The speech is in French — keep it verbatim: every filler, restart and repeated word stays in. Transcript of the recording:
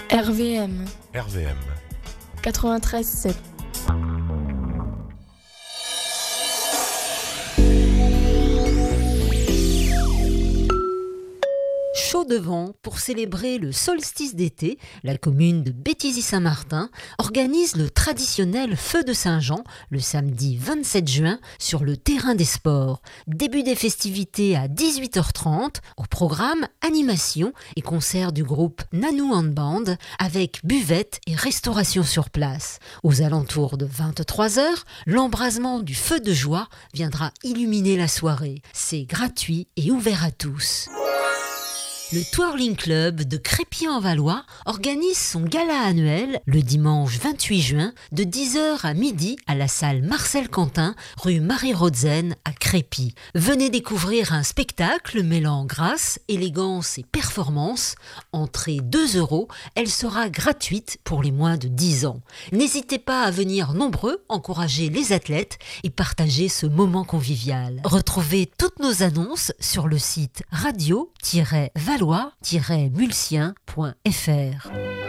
R V M R V M quatre-vingt-treize sept. Chaud de vent pour célébrer le solstice d'été, la commune de Béthisy-Saint-Martin organise le traditionnel feu de Saint-Jean le samedi vingt-sept juin sur le terrain des sports. Début des festivités à dix-huit heures trente, au programme animation et concert du groupe Nanou Handband avec buvette et restauration sur place. Aux alentours de vingt-trois heures, l'embrasement du feu de joie viendra illuminer la soirée. C'est gratuit et ouvert à tous. Le Twirling Club de Crépy-en-Valois organise son gala annuel le dimanche vingt-huit juin de dix heures à midi à la salle Marcel Quentin, rue Marie-Rodzen à Crépy. Venez découvrir un spectacle mêlant grâce, élégance et performance. Entrée deux euros, elle sera gratuite pour les moins de dix ans. N'hésitez pas à venir nombreux encourager les athlètes et partager ce moment convivial. Retrouvez toutes nos annonces sur le site radio tiret valois tiret mulsien point f r.